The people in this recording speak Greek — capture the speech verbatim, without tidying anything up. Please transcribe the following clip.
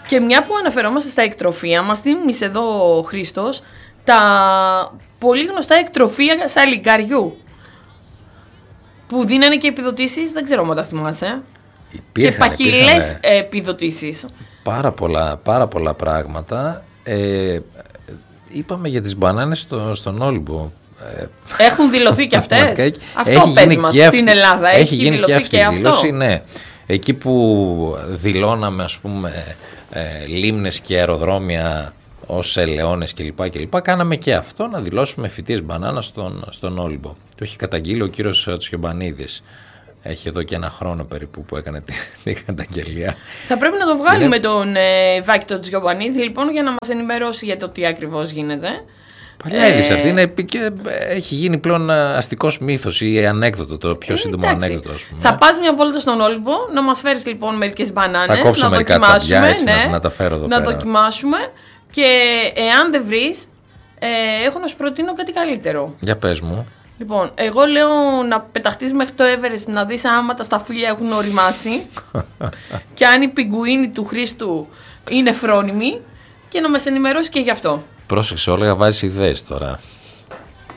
Και μια που αναφερόμαστε στα εκτροφία, μας θύμισε εδώ ο Χρήστος τα πολύ γνωστά εκτροφία σαλιγκαριού. Που δίνανε και επιδοτήσεις, δεν ξέρω αν τα θυμάσαι. Υπήρχαν, και παχυλές επιδοτήσεις. Πάρα πολλά, πάρα πολλά πράγματα. Ε, είπαμε για τις μπανάνες στο, στον Όλυμπο. Έχουν δηλωθεί και αυτές. Αυτό έχει πες μας αυτή, στην Ελλάδα. Έχει, έχει γίνει δηλωθεί και αυτή και η δήλωση, αυτό. ναι. Εκεί που δηλώναμε, ας πούμε, ε, λίμνες και αεροδρόμια ως ελαιώνες κλπ. κλπ. Κάναμε και αυτό, να δηλώσουμε φυτίες μπανάνα στον, στον Όλυμπο. Το έχει καταγγείλει ο κύριος Τσιομπανίδης. Έχει εδώ και ένα χρόνο περίπου που έκανε την καταγγελία. Θα πρέπει να το βγάλουμε είναι... τον ε, Βάκη τον Τσιομπανίδη, λοιπόν, για να μας ενημερώσει για το τι ακριβώς γίνεται. Παλιά ε... είδηση αυτή είναι και έχει γίνει πλέον αστικός μύθος ή ανέκδοτο, το πιο ε, σύντομο εντάξει. ανέκδοτο. Ας πούμε. Θα πας μια βόλτα στον Όλυμπο, να μας φέρεις λοιπόν μερικές μπανάνες. Θα κόψω να μερικά δοκιμάσουμε, τσαμπιά, έτσι, ναι, να, να τα φέρω εδώ να πέρα. Να δοκιμάσουμε και εάν δεν βρεις, ε, έχω να σου προτείνω κάτι καλύτερο. Για πες μου. Λοιπόν, εγώ λέω να πεταχτείς μέχρι το Everest να δεις άμα τα σταφύλια έχουν οριμάσει και αν οι πιγκουίνοι του Χρήστου είναι φρόνιμοι και να μας ενημερώσει και γι' αυτό. Πρόσεξε, Όλγα, βάζεις ιδέες τώρα.